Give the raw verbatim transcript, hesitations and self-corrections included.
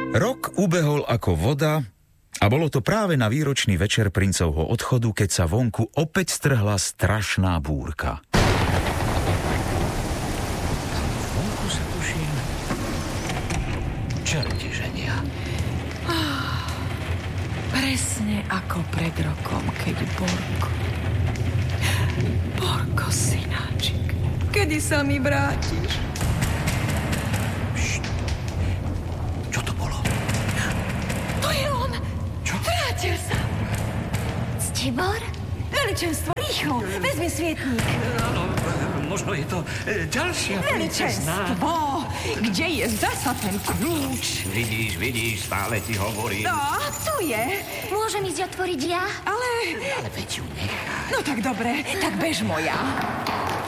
Rok ubehol ako voda a bolo to práve na výročný večer princovho odchodu, keď sa vonku opäť strhla strašná búrka. Vonku sa tuším čerti ženia. Oh, presne ako pred rokom, keď Borko. Borko, synáčik, kedy sa mi vrátiš? Čo to bolo? To je on! Čo? Vrátil sa! Ctibor? Veličenstvo, rýchlo, vezmi svietník. Áno, možno je to e, ďalšia princezná. Veličenstvo! Kde je zasa ten kľúč? Vidíš, vidíš, stále ti hovorím. No, tu je. Môžem ísť otvoriť ja? Ale... Ale veď ju nechaj. No tak dobre, tak bež moja.